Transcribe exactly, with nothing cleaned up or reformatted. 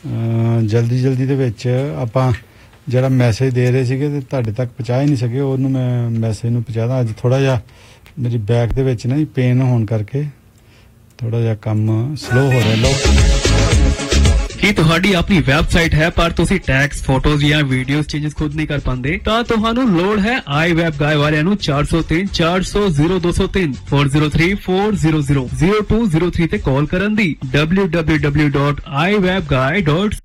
ਜਲਦੀ ਜਲਦੀ ਦੇ ਵਿੱਚ ਆਪਾਂ ਜਿਹੜਾ ਮੈਸੇਜ ਦੇ ਰਹੇ ਸੀਗੇ ਤੇ ਤੁਹਾਡੇ ਤੱਕ ਪਹੁੰਚਾ ਹੀ ਨਹੀਂ ਸਕੇ, ਉਹਨੂੰ ਮੈਂ ਮੈਸੇਜ ਨੂੰ ਪਹੁੰਚਾਦਾ। ਅੱਜ ਥੋੜ੍ਹਾ ਜਿਹਾ ਮੇਰੀ ਬੈਕ ਦੇ ਵਿੱਚ ਨਾ ਪੇਨ ਹੋਣ ਕਰਕੇ ਥੋੜ੍ਹਾ ਜਿਹਾ ਕੰਮ ਸਲੋ ਹੋ ਰਿਹਾ। ਲੋ ਕੀ ਤੁਹਾਡੀ ਆਪਣੀ ਵੈਬਸਾਈਟ ਹੈ ਪਰ ਤੁਸੀਂ ਟੈਕਸ, ਫੋਟੋਜ਼ ਜਾਂ ਵੀਡੀਓਜ਼ ਚੇਂਜਸ ਖੁਦ ਨਹੀਂ ਕਰ ਪਾਉਂਦੇ? ਤਾਂ ਤੁਹਾਨੂੰ ਲੋੜ ਹੈ ਆਈ ਵੈਬ ਗਾਏ ਵਾਲਿਆਂ ਨੂੰ ਚਾਰ ਸੌ ਤਿੰਨ ਚਾਰ ਸੌ ਜ਼ੀਰੋ ਦੋ ਸੌ ਤਿੰਨ ਚਾਰ ਜ਼ੀਰੋ ਤਿੰਨ ਚਾਰ ਜ਼ੀਰੋ ਜ਼ੀਰੋ ਜ਼ੀਰੋ ਦੋ ਜ਼ੀਰੋ ਤਿੰਨ ਤੇ ਕਾਲ ਕਰਨ ਦੀ। ਡਬਲਿਊ ਡਬਲਿਊ ਡਬਲਿਊ ਡਾਟ ਆਈ ਵੈਬ ਗਾਏ ਡਾਟ